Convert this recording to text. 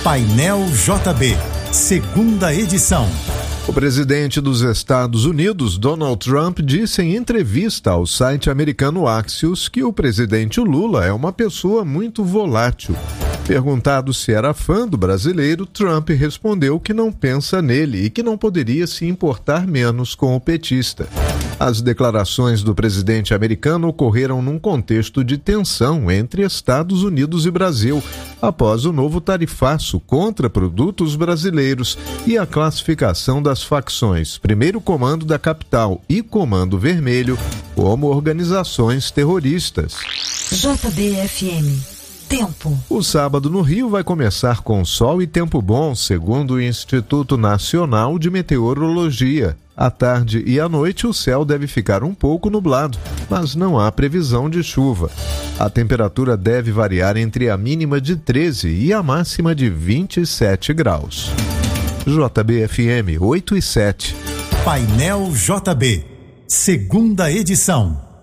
Painel JB, segunda edição. O presidente dos Estados Unidos, Donald Trump, disse em entrevista ao site americano Axios que o presidente Lula é uma pessoa muito volátil. Perguntado se era fã do brasileiro, Trump respondeu que não pensa nele e que não poderia se importar menos com o petista. As declarações do presidente americano ocorreram num contexto de tensão entre Estados Unidos e Brasil, após o novo tarifaço contra produtos brasileiros e a classificação das facções Primeiro Comando da Capital e Comando Vermelho como organizações terroristas. JBFM. Tempo. O sábado no Rio vai começar com sol e tempo bom, segundo o Instituto Nacional de Meteorologia. À tarde e à noite o céu deve ficar um pouco nublado, mas não há previsão de chuva. A temperatura deve variar entre a mínima de 13 e a máxima de 27 graus. JBFM 8 e 7. Painel JB, segunda edição.